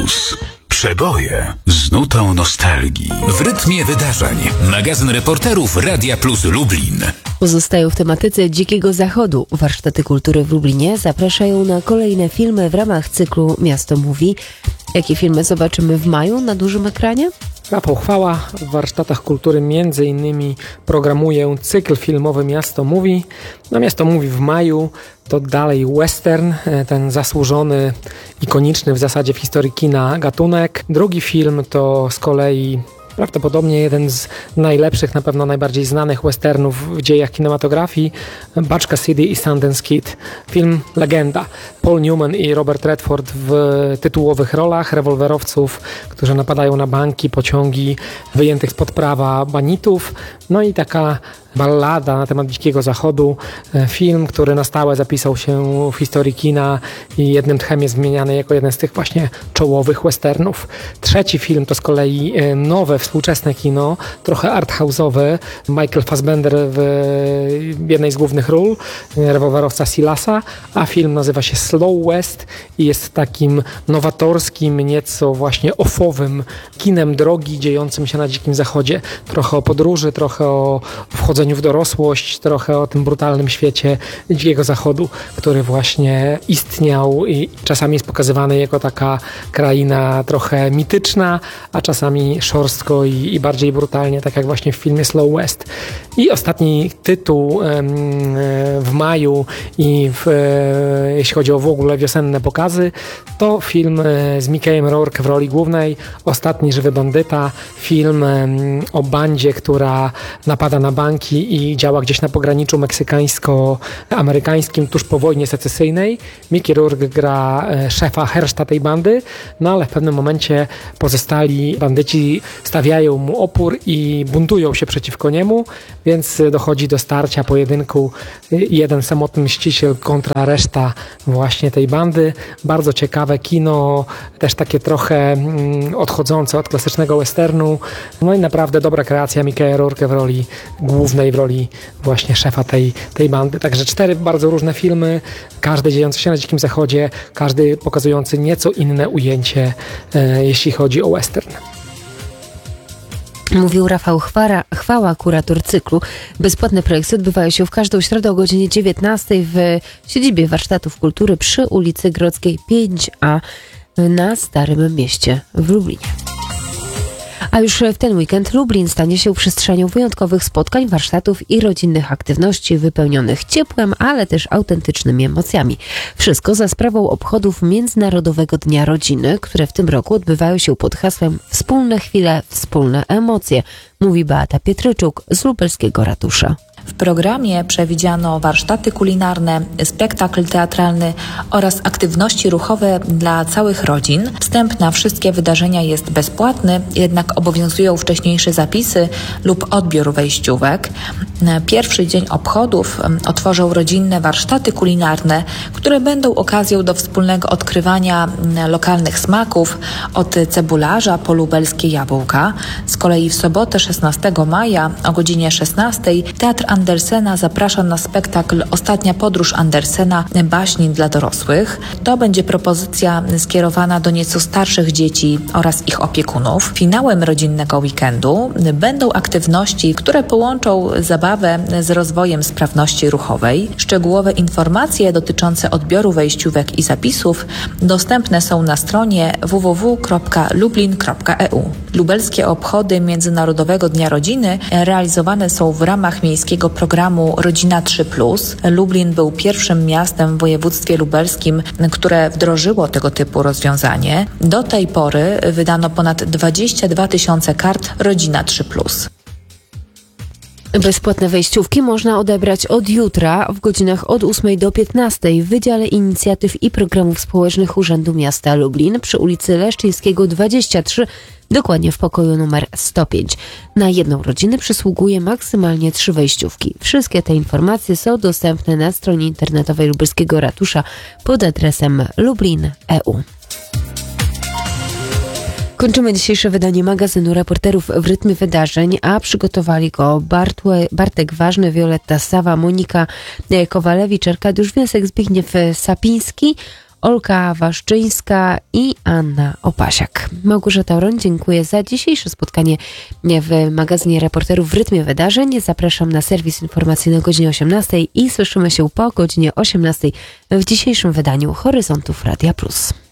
Plus. Przeboje z nutą nostalgii. W rytmie wydarzeń. Magazyn reporterów Radia Plus Lublin. Pozostają w tematyce Dzikiego Zachodu. Warsztaty kultury w Lublinie zapraszają na kolejne filmy w ramach cyklu Miasto Mówi. Jakie filmy zobaczymy w maju na dużym ekranie? Rafał Chwała w Warsztatach Kultury m.in. programuje cykl filmowy Miasto Mówi. No Miasto Mówi w maju to dalej western, ten zasłużony, ikoniczny w zasadzie w historii kina gatunek. Drugi film to z kolei prawdopodobnie jeden z najlepszych, na pewno najbardziej znanych westernów w dziejach kinematografii, Buczka City i Sundance Kid. Film legenda. Paul Newman i Robert Redford w tytułowych rolach rewolwerowców, którzy napadają na banki, pociągi wyjętych spod prawa banitów. No i taka ballada na temat Dzikiego Zachodu. Film, który na stałe zapisał się w historii kina i jednym tchem jest wymieniany jako jeden z tych właśnie czołowych westernów. Trzeci film to z kolei nowe, współczesne kino, trochę arthouse'owe. Michael Fassbender w jednej z głównych ról, rewolwerowca Silasa, a film nazywa się Slow West i jest takim nowatorskim, nieco właśnie offowym kinem drogi dziejącym się na Dzikim Zachodzie. Trochę o podróży, trochę o wchodzeniu w dorosłość, trochę o tym brutalnym świecie Dzikiego Zachodu, który właśnie istniał i czasami jest pokazywany jako taka kraina trochę mityczna, a czasami szorstko i bardziej brutalnie, tak jak właśnie w filmie Slow West. I ostatni tytuł w maju i jeśli chodzi o w ogóle wiosenne pokazy, to film z Mickeyem Rourke w roli głównej, Ostatni żywy bandyta, film o bandzie, która napada na banki i działa gdzieś na pograniczu meksykańsko-amerykańskim tuż po wojnie secesyjnej. Mickey Rourke gra szefa herszta tej bandy, no ale w pewnym momencie pozostali bandyci stawiają mu opór i buntują się przeciwko niemu, więc dochodzi do starcia, pojedynku, jeden samotny mściciel kontra reszta właśnie tej bandy. Bardzo ciekawe kino, też takie trochę odchodzące od klasycznego westernu, no i naprawdę dobra kreacja Mickeya Rourke w roli głównej, w roli właśnie szefa tej bandy. Także 4 bardzo różne filmy, każdy dziejący się na Dzikim Zachodzie, każdy pokazujący nieco inne ujęcie, jeśli chodzi o western. Mówił Rafał Chwała, kurator cyklu. Bezpłatne projekcje odbywają się w każdą środę o godzinie 19 w siedzibie Warsztatów Kultury przy ulicy Grodzkiej 5A na Starym Mieście w Lublinie. A już w ten weekend Lublin stanie się przestrzenią wyjątkowych spotkań, warsztatów i rodzinnych aktywności wypełnionych ciepłem, ale też autentycznymi emocjami. Wszystko za sprawą obchodów Międzynarodowego Dnia Rodziny, które w tym roku odbywają się pod hasłem Wspólne chwile, wspólne emocje, mówi Beata Pietryczuk z lubelskiego ratusza. W programie przewidziano warsztaty kulinarne, spektakl teatralny oraz aktywności ruchowe dla całych rodzin. Wstęp na wszystkie wydarzenia jest bezpłatny, jednak obowiązują wcześniejsze zapisy lub odbiór wejściówek. Pierwszy dzień obchodów otworzą rodzinne warsztaty kulinarne, które będą okazją do wspólnego odkrywania lokalnych smaków, od cebularza po lubelskie jabłka. Z kolei w sobotę 16 maja o godzinie 16 Teatr Andersena zaprasza na spektakl Ostatnia podróż Andersena – baśni dla dorosłych. To będzie propozycja skierowana do nieco starszych dzieci oraz ich opiekunów. Finałem rodzinnego weekendu będą aktywności, które połączą zabawę z rozwojem sprawności ruchowej. Szczegółowe informacje dotyczące odbioru wejściówek i zapisów dostępne są na stronie www.lublin.eu. Lubelskie obchody Międzynarodowego Dnia Rodziny realizowane są w ramach miejskiego programu Rodzina 3+. Lublin był pierwszym miastem w województwie lubelskim, które wdrożyło tego typu rozwiązanie. Do tej pory wydano ponad 22 000 kart Rodzina 3+. Bezpłatne wejściówki można odebrać od jutra w godzinach od 8 do 15 w Wydziale Inicjatyw i Programów Społecznych Urzędu Miasta Lublin przy ulicy Leszczyńskiego 23, dokładnie w pokoju numer 105. Na jedną rodzinę przysługuje maksymalnie 3 wejściówki. Wszystkie te informacje są dostępne na stronie internetowej lubelskiego ratusza pod adresem lublin.eu. Kończymy dzisiejsze wydanie magazynu Reporterów w rytmie wydarzeń, a przygotowali go Bartek Ważny, Wioletta Sawa, Monika Kowalewicz, Arkadiusz Wiesek, Zbigniew Sapiński Olka Waszczyńska i Anna Opasiak. Małgorzata Oroń, dziękuję za dzisiejsze spotkanie w magazynie Reporterów w Rytmie Wydarzeń. Zapraszam na serwis informacyjny o godzinie 18 i słyszymy się po godzinie 18 w dzisiejszym wydaniu Horyzontów Radia Plus.